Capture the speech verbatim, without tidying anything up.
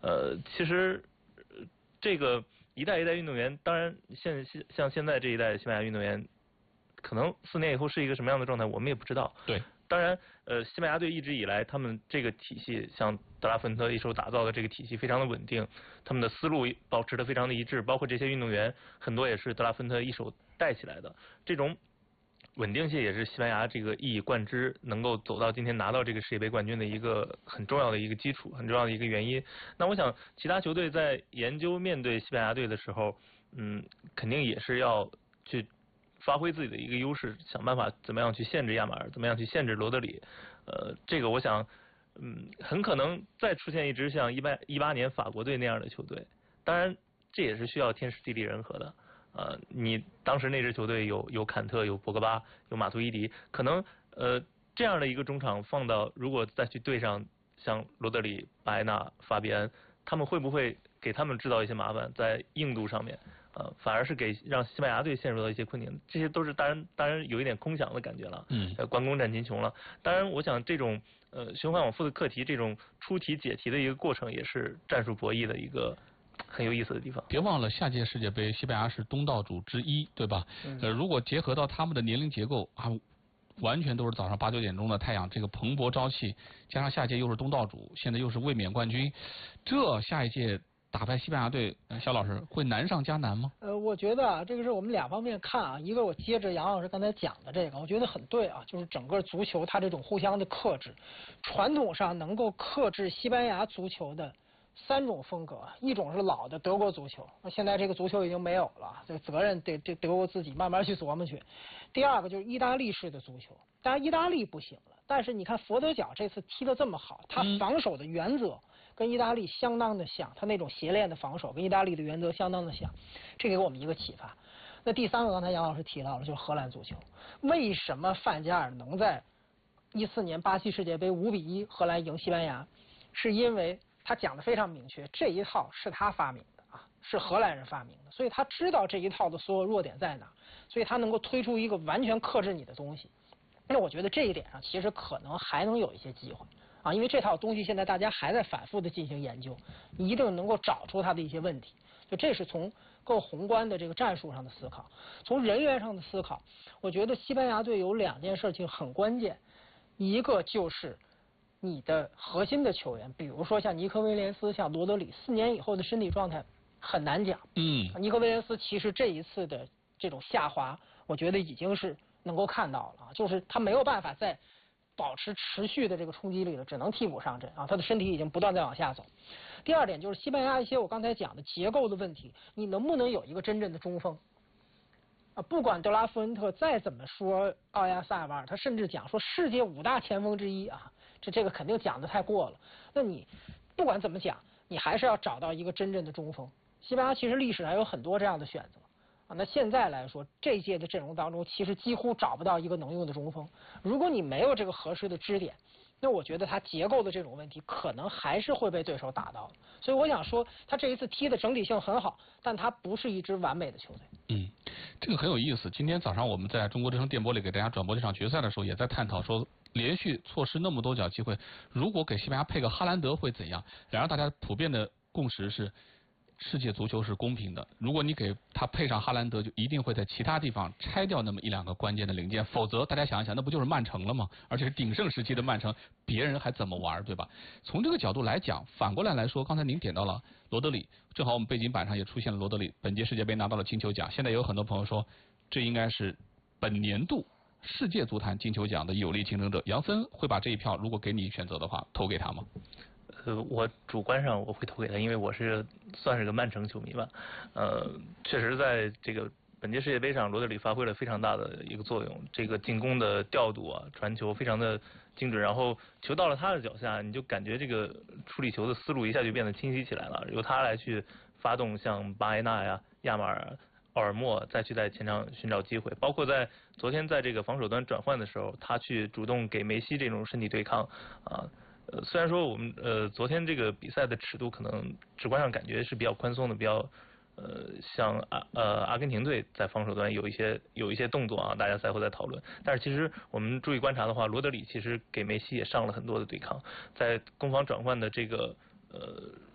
呃，其实这个一代一代运动员，当然现像现在这一代西班牙运动员，可能四年以后是一个什么样的状态，我们也不知道。 对。 当然，呃，西班牙队一直以来，他们这个体系，像德拉芬特一手打造的这个体系非常的稳定，他们的思路保持的非常的一致，包括这些运动员很多也是德拉芬特一手带起来的，这种稳定性也是西班牙这个一以贯之，能够走到今天拿到这个世界杯冠军的一个很重要的一个基础，很重要的一个原因。那我想，其他球队在研究面对西班牙队的时候，嗯，肯定也是要去发挥自己的一个优势，想办法怎么样去限制亚马尔，怎么样去限制罗德里。呃，这个我想，嗯，很可能再出现一支像一八一八年法国队那样的球队。当然，这也是需要天时地利人和的。呃，你当时那支球队有有坎特，有博格巴，有马图伊迪，可能呃这样的一个中场放到，如果再去对上像罗德里、巴埃纳、法比安，他们会不会给他们制造一些麻烦，在硬度上面？呃，反而是给让西班牙队陷入到一些困境，这些都是当然当然有一点空想的感觉了。 嗯， 呃，关公战秦琼了。当然，我想这种呃循环往复的课题，这种出题解题的一个过程，也是战术博弈的一个很有意思的地方。 别忘了，下届世界杯西班牙是东道主之一，对吧？嗯、呃，如果结合到他们的年龄结构啊，完全都是早上八九点钟的太阳，这个蓬勃朝气，加上下届又是东道主，现在又是卫冕冠军，这下一届打败西班牙队，肖老师会难上加难吗？ 呃，我觉得啊，这个是我们两方面看啊。一个我接着杨老师刚才讲的这个，我觉得很对啊，就是整个足球它这种互相的克制，传统上能够克制西班牙足球的三种风格，一种是老的德国足球，那现在这个足球已经没有了，这个责任得得德国自己慢慢去琢磨去。第二个就是意大利式的足球，当然意大利不行了，但是你看佛得角这次踢得这么好，他防守的原则跟意大利相当的像，他那种斜链的防守跟意大利的原则相当的像，这给我们一个启发。那第三个，刚才杨老师提到了，就是荷兰足球，为什么范加尔能在一四年巴西世界杯五比一荷兰赢西班牙，是因为他讲的非常明确，这一套是他发明的啊，是荷兰人发明的，所以他知道这一套的所有弱点在哪，所以他能够推出一个完全克制你的东西。那我觉得这一点上其实可能还能有一些机会啊，因为这套东西现在大家还在反复的进行研究，你一定能够找出它的一些问题。就这是从更宏观的这个战术上的思考，从人员上的思考，我觉得西班牙队有两件事情很关键，一个就是你的核心的球员，比如说像尼科威廉斯、像罗德里，四年以后的身体状态很难讲。 嗯， 尼科威廉斯其实这一次的这种下滑，我觉得已经是能够看到了，就是他没有办法再保持持续的这个冲击力了，只能替补上阵啊，他的身体已经不断在往下走。第二点就是西班牙一些我刚才讲的结构的问题，你能不能有一个真正的中锋？啊，不管德拉夫恩特再怎么说奥亚萨瓦尔，他甚至讲说世界五大前锋之一啊，这这个肯定讲的太过了。那你不管怎么讲，你还是要找到一个真正的中锋。西班牙其实历史上有很多这样的选择啊，那现在来说，这届的阵容当中其实几乎找不到一个能用的中锋。如果你没有这个合适的支点，那我觉得他结构的这种问题可能还是会被对手打到的。所以我想说，他这一次踢的整体性很好，但他不是一支完美的球队。 嗯，这个很有意思。今天早上我们在中国之声电波里给大家转播这场决赛的时候，也在探讨说，连续错失那么多脚机会，如果给西班牙配个哈兰德会怎样？然后大家普遍的共识是，世界足球是公平的，如果你给他配上哈兰德，就一定会在其他地方拆掉那么一两个关键的零件，否则大家想一想，那不就是曼城了吗？而且是鼎盛时期的曼城，别人还怎么玩，对吧？从这个角度来讲，反过来来说，刚才您点到了罗德里，正好我们背景板上也出现了罗德里，本届世界杯拿到了金球奖，现在有很多朋友说，这应该是本年度世界足坛金球奖的有力竞争者。杨森会把这一票，如果给你选择的话，投给他吗？ 呃，我主观上我会投给他，因为我是算是个曼城球迷吧。呃，确实在这个本届世界杯上，罗德里发挥了非常大的一个作用。这个进攻的调度啊，传球非常的精准，然后球到了他的脚下，你就感觉这个处理球的思路一下就变得清晰起来了。由他来去发动像巴埃纳呀、亚马尔、奥尔莫再去在前场寻找机会，包括在昨天在这个防守端转换的时候，他去主动给梅西这种身体对抗啊。呃，虽然说我们呃昨天这个比赛的尺度可能直观上感觉是比较宽松的，比较呃像阿呃阿根廷队在防守端有一些有一些动作啊，大家赛后在讨论。但是其实我们注意观察的话，罗德里其实给梅西也上了很多的对抗，在攻防转换的这个呃。